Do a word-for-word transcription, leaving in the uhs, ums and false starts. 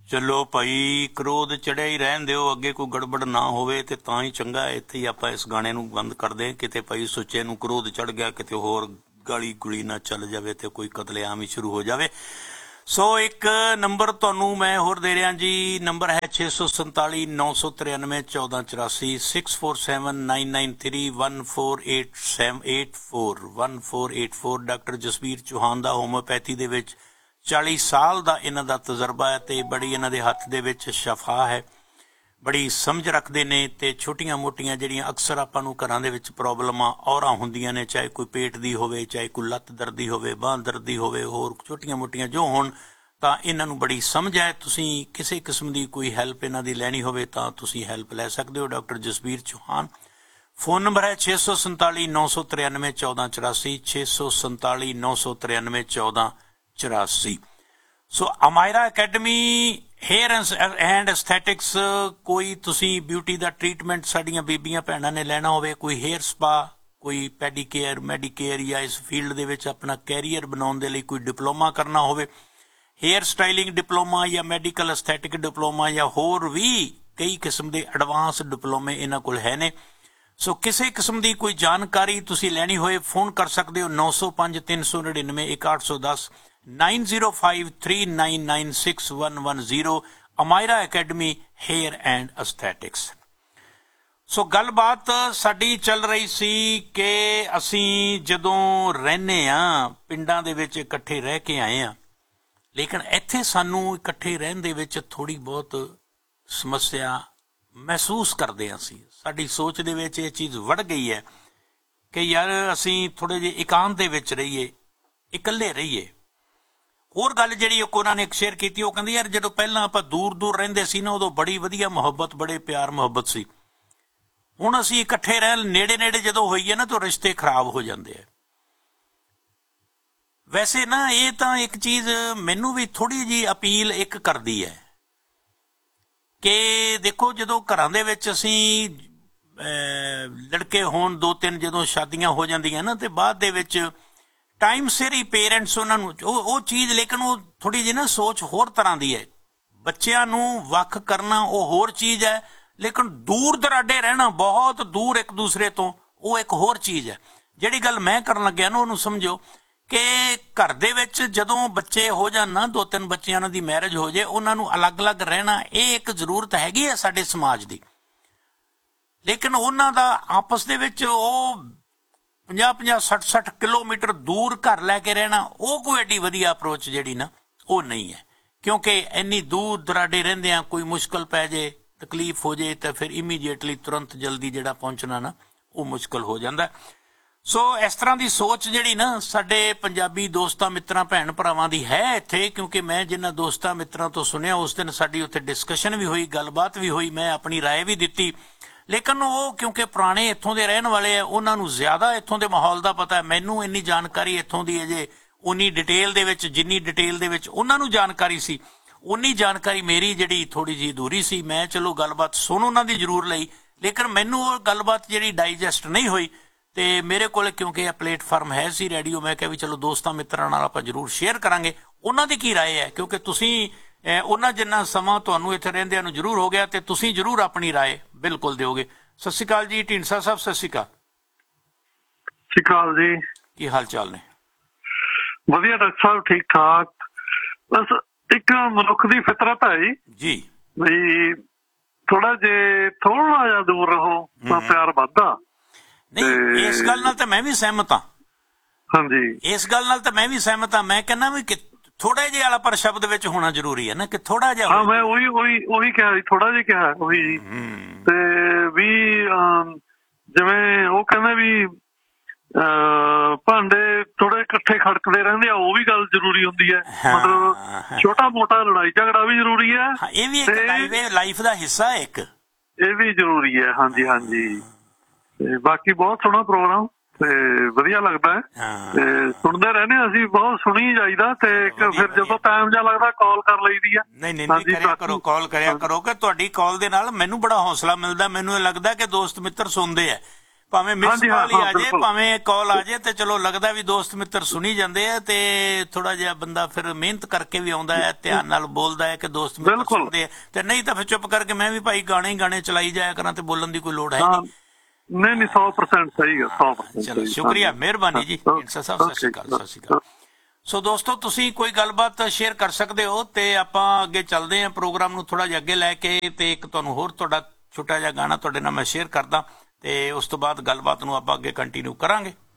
ਚਲੋ ਭਾਈ, ਕ੍ਰੋਧ ਚੜਿਆ ਹੀ ਰਹਿਣ ਦਿਓ, ਅੱਗੇ ਕੋਈ ਗੜਬੜ ਨਾ ਹੋਵੇ ਤੇ ਤਾਂ ਹੀ ਚੰਗਾ ਹੈ। ਇੱਥੇ ਹੀ ਆਪਾਂ ਇਸ ਗਾਣੇ ਨੂੰ ਬੰਦ ਕਰਦੇ, ਕਿਤੇ ਭਾਈ ਸੁੱਚੇ ਨੂੰ ਕ੍ਰੋਧ ਚੜ ਗਿਆ, ਕਿਤੇ ਹੋਰ ਗਾਲੀ ਗੁਲੀ ਨਾ ਚੱਲ ਜਾਵੇ ਤੇ ਕੋਈ ਕਤਲੇਆਮ ਹੀ ਸ਼ੁਰੂ ਹੋ ਜਾਵੇ। ਸੋ ਇੱਕ ਨੰਬਰ ਤੁਹਾਨੂੰ ਮੈਂ ਹੋਰ ਦੇ ਰਿਹਾ ਜੀ, ਨੰਬਰ ਹੈ ਛੇ ਸੌ ਸੰਤਾਲੀ ਨੌ ਸੌ ਤਰਾਨਵੇਂ ਚੌਦਾਂ ਚੁਰਾਸੀ six four seven nine nine three one four eight seven eight four one four eight four. Doctor Jasbir Chauhan ਦਾ ਹੋਮਿਓਪੈਥੀ ਦੇ ਵਿੱਚ ਚਾਲੀ ਸਾਲ ਦਾ ਇਹਨਾਂ ਦਾ ਤਜਰਬਾ ਹੈ ਤੇ ਬੜੀ ਇਹਨਾਂ ਦੇ ਹੱਥ ਦੇ ਵਿੱਚ ਸ਼ਫਾ ਹੈ, ਬੜੀ ਸਮਝ ਰੱਖਦੇ ਨੇ ਤੇ ਛੋਟੀਆਂ ਮੋਟੀਆਂ ਜਿਹੜੀਆਂ ਅਕਸਰ ਆਪਾਂ ਨੂੰ ਘਰਾਂ ਦੇ ਵਿੱਚ ਪ੍ਰੋਬਲਮਾਂ ਔਰਾਂ ਹੁੰਦੀਆਂ ਨੇ, ਚਾਹੇ ਕੋਈ ਪੇਟ ਦੀ ਹੋਵੇ, ਚਾਹੇ ਕੋਈ ਲੱਤ ਦਰਦੀ ਹੋਵੇ, ਬਾਂਹ ਦਰਦੀ ਹੋਵੇ, ਹੋਰ ਛੋਟੀਆਂ ਮੋਟੀਆਂ ਜੋ ਹੋਣ, ਤਾਂ ਇਹਨਾਂ ਨੂੰ ਬੜੀ ਸਮਝ ਹੈ। ਤੁਸੀਂ ਕਿਸੇ ਕਿਸਮ ਦੀ ਕੋਈ ਹੈਲਪ ਇਹਨਾਂ ਦੀ ਲੈਣੀ ਹੋਵੇ ਤਾਂ ਤੁਸੀਂ ਹੈਲਪ ਲੈ ਸਕਦੇ ਹੋ। Doctor Jasbir Chauhan, phone number ਹੈ ਛੇ ਸੌ ਸੰਤਾਲੀ ਨੌ ਸੌ ਤਰਾਨਵੇਂ ਚੌਦਾਂ ਚੁਰਾਸੀ ਛੇ ਸੌ ਸੰਤਾਲੀ ਨੌ ਸੌ ਤਰਾਨਵੇਂ ਚੌਦਾਂ ਚੁਰਾਸੀ। ਸੋ ਅਮਾਇਰਾ ਅਕੈਡਮੀ ਹੇਅਰ ਐਂਡ ਐਸਥੈਟਿਕਸ, ਕੋਈ ਤੁਸੀਂ ਬਿਊਟੀ ਦਾ ਟਰੀਟਮੈਂਟ ਸਾਡੀਆਂ ਬੀਬੀਆਂ ਭੈਣਾਂ ਨੇ ਲੈਣਾ ਹੋਵੇ, ਕੋਈ ਹੇਅਰ ਸਪਾ, ਕੋਈ ਪੈਡੀਕੇਅਰ ਮੈਡੀਕੇਅਰ, ਜਾਂ ਇਸ ਫੀਲਡ ਦੇ ਵਿੱਚ ਆਪਣਾ ਕੈਰੀਅਰ ਬਣਾਉਣ ਦੇ ਲਈ ਕੋਈ ਡਿਪਲੋਮਾ ਕਰਨਾ ਹੋਵੇ, ਹੇਅਰ ਸਟਾਈਲਿੰਗ ਡਿਪਲੋਮਾ ਜਾਂ ਮੈਡੀਕਲ ਐਸਥੈਟਿਕ ਡਿਪਲੋਮਾ ਜਾਂ ਹੋਰ ਵੀ ਕਈ ਕਿਸਮ ਦੇ ਐਡਵਾਂਸ ਡਿਪਲੋਮੇ ਇਹਨਾਂ ਕੋਲ ਹੈ ਨੇ। ਸੋ ਕਿਸੇ ਕਿਸਮ ਦੀ ਕੋਈ ਜਾਣਕਾਰੀ ਤੁਸੀਂ ਲੈਣੀ ਹੋਏ ਫੋਨ ਕਰ ਸਕਦੇ ਹੋ ਨੌ ਸੌ ਪੰਜ ਤਿੰਨ ਸੌ ਨੜਿਨਵੇਂ ਇੱਕ ਅੱਠ ਸੌ ਦਸ nine zero five three nine nine six one one zero. Amaira academy hair and ਐਸਥੈਟਿਕਸ। ਸੋ ਗੱਲਬਾਤ ਸਾਡੀ ਚੱਲ ਰਹੀ ਸੀ ਕਿ ਅਸੀਂ ਜਦੋਂ ਰਹਿੰਦੇ ਹਾਂ ਪਿੰਡਾਂ ਦੇ ਵਿੱਚ ਇਕੱਠੇ ਰਹਿ ਕੇ ਆਏ ਹਾਂ, ਲੇਕਿਨ ਇੱਥੇ ਸਾਨੂੰ ਇਕੱਠੇ ਰਹਿਣ ਦੇ ਵਿੱਚ ਥੋੜ੍ਹੀ ਬਹੁਤ ਸਮੱਸਿਆ ਮਹਿਸੂਸ ਕਰਦੇ ਹਾਂ। ਅਸੀਂ ਸਾਡੀ ਸੋਚ ਦੇ ਵਿੱਚ ਇਹ ਚੀਜ਼ ਵੜ ਗਈ ਹੈ ਕਿ ਯਾਰ ਅਸੀਂ ਥੋੜ੍ਹੇ ਜਿਹੇ ਇਕਾਂਤ ਦੇ ਵਿੱਚ ਰਹੀਏ, ਇਕੱਲੇ ਰਹੀਏ। ਹੋਰ ਗੱਲ ਜਿਹੜੀ ਉਹਨਾਂ ਨੇ ਇੱਕ ਸ਼ੇਅਰ ਕੀਤੀ, ਉਹ ਕਹਿੰਦੇ ਯਾਰ ਜਦੋਂ ਪਹਿਲਾਂ ਆਪਾਂ ਦੂਰ ਦੂਰ ਰਹਿੰਦੇ ਸੀ ਨਾ, ਉਦੋਂ ਬੜੀ ਵਧੀਆ ਮੁਹੱਬਤ, ਬੜੇ ਪਿਆਰ ਮੁਹੱਬਤ ਸੀ। ਹੁਣ ਅਸੀਂ ਇਕੱਠੇ ਰਹਿ ਨੇੜੇ ਨੇੜੇ ਜਦੋਂ ਹੋਈਏ ਨਾ ਤਾਂ ਰਿਸ਼ਤੇ ਖਰਾਬ ਹੋ ਜਾਂਦੇ ਆ। ਵੈਸੇ ਨਾ ਇਹ ਤਾਂ ਇੱਕ ਚੀਜ਼ ਮੈਨੂੰ ਵੀ ਥੋੜ੍ਹੀ ਜਿਹੀ ਅਪੀਲ ਇੱਕ ਕਰਦੀ ਹੈ ਕਿ ਦੇਖੋ, ਜਦੋਂ ਘਰਾਂ ਦੇ ਵਿੱਚ ਅਸੀਂ ਲੜਕੇ ਹੋਣ ਦੋ ਤਿੰਨ, ਜਦੋਂ ਸ਼ਾਦੀਆਂ ਹੋ ਜਾਂਦੀਆਂ ਨਾ, ਤੇ ਬਾਅਦ ਦੇ ਵਿੱਚ ਟਾਈਮ ਸਿਰ ਹੀ ਪੇਰੈਂਟਸ ਉਹਨਾਂ ਨੂੰ ਉਹ ਉਹ ਚੀਜ਼, ਲੇਕਿਨ ਉਹ ਥੋੜ੍ਹੀ ਜਿਹੀ ਨਾ ਸੋਚ ਹੋਰ ਤਰ੍ਹਾਂ ਦੀ ਹੈ। ਬੱਚਿਆਂ ਨੂੰ ਵੱਖ ਕਰਨਾ ਉਹ ਹੋਰ ਚੀਜ਼ ਹੈ, ਲੇਕਿਨ ਦੂਰ ਦਰਾਡੇ ਰਹਿਣਾ, ਬਹੁਤ ਦੂਰ ਇੱਕ ਦੂਸਰੇ ਤੋਂ, ਉਹ ਇੱਕ ਹੋਰ ਚੀਜ਼ ਹੈ। ਜਿਹੜੀ ਗੱਲ ਮੈਂ ਕਰਨ ਲੱਗਿਆ ਨਾ, ਉਹਨੂੰ ਸਮਝੋ ਕਿ ਘਰ ਦੇ ਵਿੱਚ ਜਦੋਂ ਬੱਚੇ ਹੋ ਜਾਣ ਨਾ, ਦੋ ਤਿੰਨ ਬੱਚਿਆਂ ਦੀ ਮੈਰਿਜ ਹੋ ਜਾਏ, ਉਹਨਾਂ ਨੂੰ ਅਲੱਗ-ਅਲੱਗ ਰਹਿਣਾ ਇਹ ਇੱਕ ਜ਼ਰੂਰਤ ਹੈਗੀ ਹੈ ਸਾਡੇ ਸਮਾਜ ਦੀ। ਲੇਕਿਨ ਉਹਨਾਂ ਦਾ ਆਪਸ ਦੇ ਵਿੱਚ ਉਹ ਪੰਜਾਹ ਪੰਜਾਹ ਸੱਠ ਸੱਠ ਕਿਲੋਮੀਟਰ ਦੂਰ ਘਰ ਲੈ ਕੇ ਰਹਿਣਾ, ਉਹ ਕੋਈ ਐਡੀ ਵਧੀਆ ਅਪਰੋਚ ਜਿਹੜੀ ਨਾ ਉਹ ਨਹੀਂ ਹੈ। ਕਿਉਂਕਿ ਇੰਨੀ ਦੂਰ ਦਰਾਡੇ ਰਹਿੰਦੇ ਆ, ਕੋਈ ਮੁਸ਼ਕਲ ਪੈ ਜੇ, ਤਕਲੀਫ ਹੋ ਜੇ, ਤਾਂ ਫਿਰ ਇਮੀਡੀਏਟਲੀ ਤੁਰੰਤ ਜਲਦੀ ਜਿਹੜਾ ਪਹੁੰਚਣਾ ਨਾ ਉਹ ਮੁਸ਼ਕਲ ਹੋ ਜਾਂਦਾ। ਸੋ ਇਸ ਤਰ੍ਹਾਂ ਦੀ ਸੋਚ ਜਿਹੜੀ ਨਾ ਸਾਡੇ ਪੰਜਾਬੀ ਦੋਸਤਾਂ ਮਿੱਤਰਾਂ ਭੈਣ ਭਰਾਵਾਂ ਦੀ ਹੈ ਇੱਥੇ, ਕਿਉਂਕਿ ਮੈਂ ਜਿਨ੍ਹਾਂ ਦੋਸਤਾਂ ਮਿੱਤਰਾਂ ਤੋਂ ਸੁਣਿਆ, ਉਸ ਦਿਨ ਸਾਡੀ ਉੱਥੇ ਡਿਸਕਸ਼ਨ ਵੀ ਹੋਈ, ਗੱਲਬਾਤ ਵੀ ਹੋਈ, ਮੈਂ ਆਪਣੀ ਰਾਏ ਵੀ ਦਿੱਤੀ। ਲੇਕਿਨ ਉਹ ਕਿਉਂਕਿ ਪੁਰਾਣੇ ਇੱਥੋਂ ਦੇ ਰਹਿਣ ਵਾਲੇ ਆ, ਉਹਨਾਂ ਨੂੰ ਜ਼ਿਆਦਾ ਇੱਥੋਂ ਦੇ ਮਾਹੌਲ ਦਾ ਪਤਾ। ਮੈਨੂੰ ਇੰਨੀ ਜਾਣਕਾਰੀ ਇੱਥੋਂ ਦੀ ਅਜੇ ਉਨੀ ਡਿਟੇਲ ਦੇ ਵਿੱਚ, ਜਿੰਨੀ ਡਿਟੇਲ ਦੇ ਵਿੱਚ ਉਹਨਾਂ ਨੂੰ ਜਾਣਕਾਰੀ ਸੀ, ਉਨੀ ਜਾਣਕਾਰੀ ਮੇਰੀ ਜਿਹੜੀ ਥੋੜ੍ਹੀ ਜਿਹੀ ਅਧੂਰੀ ਸੀ। ਮੈਂ ਚਲੋ ਗੱਲਬਾਤ ਸੁਣ ਉਹਨਾਂ ਦੀ ਜ਼ਰੂਰ ਲਈ, ਲੇਕਿਨ ਮੈਨੂੰ ਉਹ ਗੱਲਬਾਤ ਜਿਹੜੀ ਡਾਈਜੈਸਟ ਨਹੀਂ ਹੋਈ। ਤੇ ਮੇਰੇ ਕੋਲ ਕਿਉਂਕਿ ਇਹ ਪਲੇਟਫਾਰਮ ਹੈ ਸੀ ਰੇਡੀਓ, ਮੈਂ ਕਿਹਾ ਵੀ ਚਲੋ ਦੋਸਤਾਂ ਮਿੱਤਰਾਂ ਨਾਲ ਆਪਾਂ ਜ਼ਰੂਰ ਸ਼ੇਅਰ ਕਰਾਂਗੇ ਉਹਨਾਂ ਦੀ ਕੀ ਰਾਏ ਹੈ, ਕਿਉਂਕਿ ਤੁਸੀਂ ਉਹਨਾਂ ਜਿੰਨਾ ਸਮਾਂ ਤੁਹਾਨੂੰ ਇੱਥੇ ਰਹਿੰਦਿਆਂ ਨੂੰ ਜ਼ਰੂਰ ਹੋ ਗਿਆ, ਤੇ ਤੁਸੀਂ ਜ਼ਰੂਰ ਆਪਣੀ ਰਾਏ ਬਿਲਕੁਲ ਦਿਓਗੇ। ਸਤਿ ਸ਼੍ਰੀ ਅਕਾਲ ਜੀ ਢੀਂਡਸਾ ਸਾਹਿਬ। ਸਤਿ ਸ਼੍ਰੀ ਅਕਾਲ। ਸਤਿ ਸ਼੍ਰੀ ਅਕਾਲ ਜੀ, ਕੀ ਹਾਲ ਚਾਲ ਨੇ? ਵਧੀਆ ਡਾਕਟਰ ਸਾਹਿਬ, ਠੀਕ ਠਾਕ। ਬਸ ਇੱਕ ਮਨੁੱਖ ਦੀ ਫਿਤਰਤ ਹੈ ਜੀ ਜੀ ਵੀ ਥੋੜਾ ਜੇ ਥੋੜਾ ਜਿਹਾ ਦੂਰ ਰਹੋ ਤਾਂ ਪਿਆਰ ਵੱਧਦਾ। ਨਹੀਂ, ਇਸ ਗੱਲ ਨਾਲ ਤਾਂ ਮੈਂ ਵੀ ਸਹਿਮਤ ਹਾਂ। ਹਾਂਜੀ, ਇਸ ਗੱਲ ਨਾਲ ਤਾਂ ਮੈਂ ਵੀ ਸਹਿਮਤ ਹਾਂ। ਮੈਂ ਕਹਿੰਦਾ ਵੀ ਥੋੜਾ ਜਿਹਾ ਵਾਲਾ ਪਰ ਸ਼ਬਦ ਵਿੱਚ ਹੋਣਾ ਜ਼ਰੂਰੀ ਹੈ ਨਾ, ਕਿ ਥੋੜਾ ਜਿਹਾ। ਹਾਂ, ਮੈਂ ਉਹੀ ਉਹੀ ਉਹੀ ਕਿਹਾ ਜੀ, ਥੋੜਾ ਜਿਹਾ ਕਿਹਾ ਉਹੀ ਜੀ। ਤੇ ਵੀ ਜਿਵੇਂ ਉਹ ਕਹਿੰਦੇ ਵੀ ਭਾਂਡੇ ਥੋੜੇ ਇਕੱਠੇ ਖੜਕਦੇ ਰਹਿੰਦੇ ਆ, ਉਹ ਵੀ ਗੱਲ ਜ਼ਰੂਰੀ ਹੁੰਦੀ ਹੈ। ਮਤਲਬ ਛੋਟਾ ਮੋਟਾ ਲੜਾਈ ਝਗੜਾ ਵੀ ਜ਼ਰੂਰੀ ਹੈ, ਇਹ ਵੀ ਇੱਕ ਲਾਈਫ ਦਾ ਹਿੱਸਾ ਹੈ, ਇੱਕ ਇਹ ਵੀ ਜ਼ਰੂਰੀ ਹੈ। ਹਾਂਜੀ ਹਾਂਜੀ। ਤੇ ਬਾਕੀ ਬਹੁਤ ਸੋਹਣਾ ਪ੍ਰੋਗਰਾਮ ਤੇ ਵਧੀਆ ਲੱਗਦਾ ਹੈ, ਤੇ ਸੁਣਦੇ ਰਹਿੰਦੇ ਅਸੀਂ, ਬਹੁਤ ਸੁਣੀ ਜਾਈਦਾ। ਤੇ ਫਿਰ ਜਦੋਂ ਟਾਈਮ ਜਿਹਾ ਲੱਗਦਾ ਕਾਲ ਕਰ ਲਈਦੀ ਆ। ਨਹੀਂ ਨਹੀਂ, ਕਰਿਆ ਕਰੋ, ਕਾਲ ਕਰਿਆ ਕਰੋ, ਕਿ ਤੁਹਾਡੀ ਕਾਲ ਦੇ ਨਾਲ ਮੈਨੂੰ ਬੜਾ ਹੌਸਲਾ ਮਿਲਦਾ। ਮੈਨੂੰ ਇਹ ਲੱਗਦਾ ਕਿ ਦੋਸਤ ਮਿੱਤਰ ਸੁਣਦੇ ਆ। ਭਾਵੇਂ ਮਿਸ ਕਾਲ ਹੀ ਆ ਜਾਏ, ਭਾਵੇਂ ਕਾਲ ਆ ਜਾਏ, ਤੇ ਚਲੋ ਲੱਗਦਾ ਵੀ ਦੋਸਤ ਮਿੱਤਰ ਸੁਣੀ ਜਾਂਦੇ ਆ, ਤੇ ਥੋੜਾ ਜਿਹਾ ਬੰਦਾ ਫਿਰ ਮਿਹਨਤ ਕਰਕੇ ਵੀ ਆਉਂਦਾ ਹੈ, ਧਿਆਨ ਨਾਲ ਬੋਲਦਾ ਹੈ ਕਿ ਦੋਸਤ ਮਿੱਤਰ ਸੁਣਦੇ ਆ, ਤੇ ਨਹੀਂ ਤਾਂ ਫਿਰ ਚੁੱਪ ਕਰਕੇ ਮੈਂ ਵੀ ਭਾਈ ਗਾਣੇ ਹੀ ਗਾਣੇ ਚਲਾਈ ਜਾਇਆ ਕਰਾਂ ਤੇ ਬੋਲਣ ਦੀ ਕੋਈ ਲੋੜ ਹੈ ਨਹੀਂ। ਨਹੀਂ ਨਹੀਂ ਸੌ ਪ੍ਰਸੈਂਟ ਸਹੀ ਹੈ, ਸੌ ਪ੍ਰਸੈਂਟ। ਚਲੋ ਸ਼ੁਕਰੀਆ, ਮਿਹਰਬਾਨੀ ਜੀ ਢੀਂਡਸਾ ਸਾਹਿਬ, ਸਤਿ ਸ਼੍ਰੀ ਅਕਾਲ। ਸਤਿ ਸ਼੍ਰੀ ਅਕਾਲ। ਸੋ ਦੋਸਤੋ, ਤੁਸੀਂ ਕੋਈ ਗੱਲਬਾਤ ਸ਼ੇਅਰ ਕਰ ਸਕਦੇ ਹੋ, ਤੇ ਆਪਾਂ ਅੱਗੇ ਚੱਲਦੇ ਹਾਂ ਪ੍ਰੋਗਰਾਮ ਨੂੰ ਥੋੜਾ ਜਿਹਾ ਅੱਗੇ ਲੈ ਕੇ, ਤੇ ਇੱਕ ਤੁਹਾਨੂੰ ਹੋਰ ਤੁਹਾਡਾ ਛੋਟਾ ਜਿਹਾ ਗਾਣਾ ਤੁਹਾਡੇ ਨਾਲ ਮੈਂ ਸ਼ੇਅਰ ਕਰਦਾ, ਤੇ ਉਸ ਤੋਂ ਬਾਅਦ ਗੱਲਬਾਤ ਨੂੰ ਆਪਾਂ ਅੱਗੇ ਕੰਟੀਨਿਊ ਕਰਾਂਗੇ।